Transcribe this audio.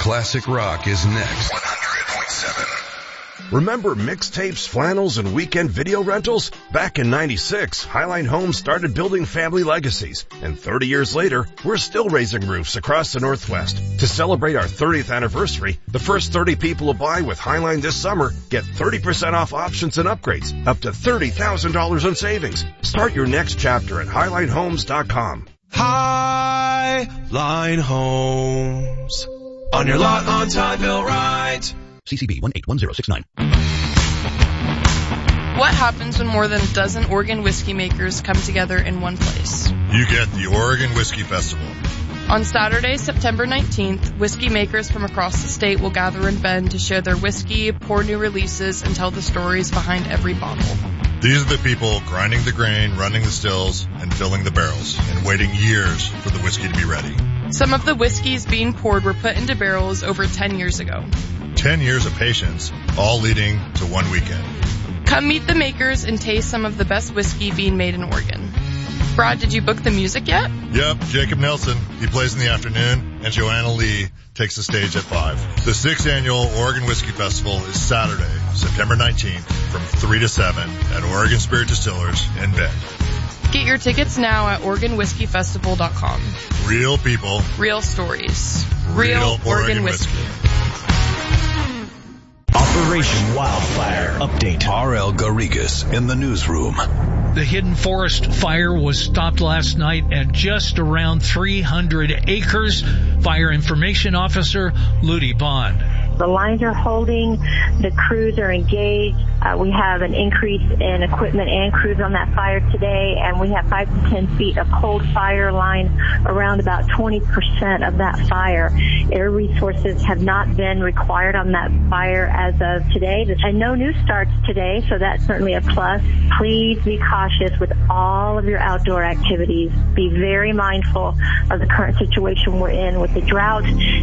Classic Rock is next. 100.7. Remember mixtapes, flannels, and weekend video rentals? Back in '96, Highline Homes started building family legacies. And 30 years later, we're still raising roofs across the Northwest. To celebrate our 30th anniversary, the first 30 people to buy with Highline this summer get 30% off options and upgrades, up to $30,000 in savings. Start your next chapter at HighlineHomes.com. Highline Homes. On your lot on Tideville, right? CCB 181069. What happens when more than a dozen Oregon whiskey makers come together in one place? You get the Oregon Whiskey Festival. On Saturday, September 19th, whiskey makers from across the state will gather in Bend to share their whiskey, pour new releases, and tell the stories behind every bottle. These are the people grinding the grain, running the stills, and filling the barrels, and waiting years for the whiskey to be ready. Some of the whiskeys being poured were put into barrels over 10 years ago. 10 years of patience, all leading to one weekend. Come meet the makers and taste some of the best whiskey being made in Oregon. Brad, did you book the music yet? Yep, Jacob Nelson. He plays in the afternoon, and Joanna Lee takes the stage at 5. The 6th annual Oregon Whiskey Festival is Saturday, September 19th from 3 to 7 at Oregon Spirit Distillers in Bend. Get your tickets now at OregonWhiskeyFestival.com. Real people. Real stories. Real Oregon whiskey. Operation Wildfire Update. R.L. Garrigas in the newsroom. The Hidden Forest fire was stopped last night at just around 300 acres. Fire Information Officer Ludi Bond. The lines are holding. The crews are engaged. We have an increase in equipment and crews on that fire today, and we have 5 to 10 feet of cold fire line around about 20% of that fire. Air resources have not been required on that fire as of today. And no new starts today, so that's certainly a plus. Please be cautious with all of your outdoor activities. Be very mindful of the current situation we're in with the drought